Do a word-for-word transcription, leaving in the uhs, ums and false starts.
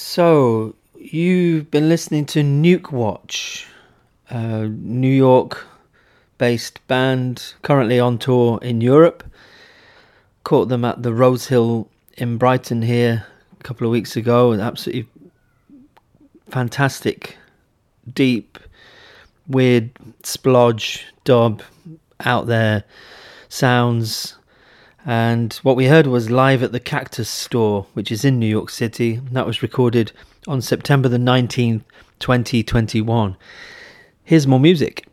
So, you've been listening to Nuke Watch, a New York based band currently on tour in Europe. Caught them at the Rose Hill in Brighton here a couple of weeks ago. An absolutely fantastic, deep, weird splodge, dub, out there sounds. And what we heard was Live at the Cactus Store, which is in New York City. That was recorded on September the nineteenth, twenty twenty-one. Here's more music.